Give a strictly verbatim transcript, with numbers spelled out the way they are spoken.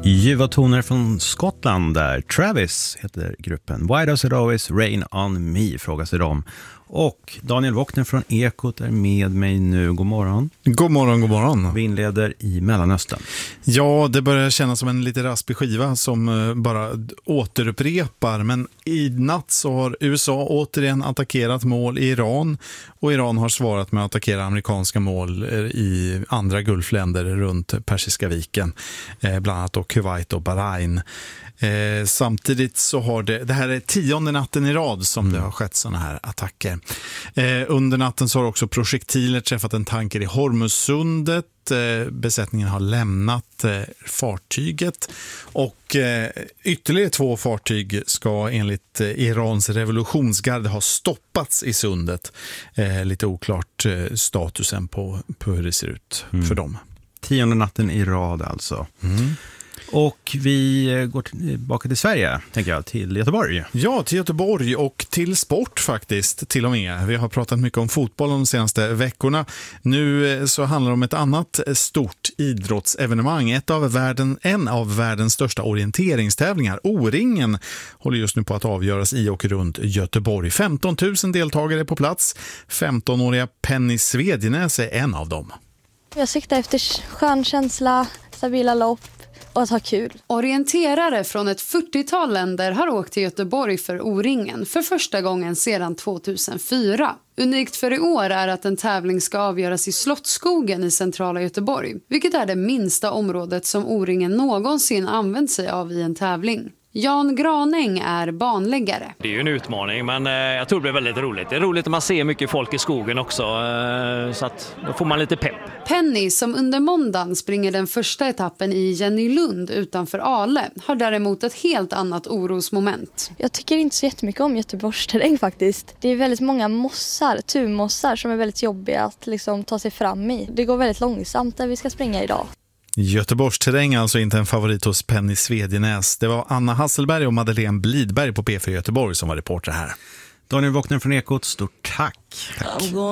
Ljuva toner från Skottland där. Travis heter gruppen. Why does it always rain on me, frågar sig de. Och Daniel Wockner från Ekot är med mig nu. God morgon. God morgon, god morgon. Vi inleder i Mellanöstern. Ja, det börjar kännas som en lite raspig skiva som bara återupprepar. Men i natt så har U S A återigen attackerat mål i Iran. Och Iran har svarat med att attackera amerikanska mål i andra gulfländer runt Persiska viken. Bland annat då Kuwait och Bahrain. Eh, samtidigt så har det, det här är tionde natten i rad som mm. det har skett sådana här attacker. Eh, under natten så har också projektiler träffat en tanker i Hormuzsundet. Eh, besättningen har lämnat eh, fartyget och eh, ytterligare två fartyg ska enligt eh, Irans revolutionsgarde ha stoppats i sundet. Eh, lite oklart eh, statusen på, på hur det ser ut mm. för dem. Tionde natten i rad alltså. Mm. Och vi går tillbaka till Sverige, tänker jag, till Göteborg. Ja, till Göteborg och till sport faktiskt, till och med. Vi har pratat mycket om fotboll de senaste veckorna. Nu så handlar det om ett annat stort idrottsevenemang. Ett av världen, en av världens största orienteringstävlingar. O-ringen håller just nu på att avgöras i och runt Göteborg. femton tusen deltagare på plats. femtonåriga Penny Svedjenäs är en av dem. Jag siktar efter skön känsla, stabila lopp och att ha kul. Orienterare från ett fyrtiotal länder har åkt till Göteborg för O-ringen för första gången sedan två tusen fyra. Unikt för i år är att en tävling ska avgöras i Slottsskogen i centrala Göteborg, vilket är det minsta området som O-ringen någonsin använt sig av i en tävling. Jan Granäng är banläggare. Det är ju en utmaning, men jag tror det blir väldigt roligt. Det är roligt att man ser mycket folk i skogen också, så att då får man lite pepp. Penny, som under måndagen springer den första etappen i Jennylund utanför Ale, har däremot ett helt annat orosmoment. Jag tycker inte så jättemycket om Göteborgs terräng faktiskt. Det är väldigt många mossar, turmossar som är väldigt jobbiga att liksom ta sig fram i. Det går väldigt långsamt där vi ska springa idag. Göteborgs terräng alltså inte en favorit hos Penny Svedjenäs. Det var Anna Hasselberg och Madeleine Blidberg på P fyra Göteborg som var reporter här. Daniel Wockner från Ekot, stort tack. Tack.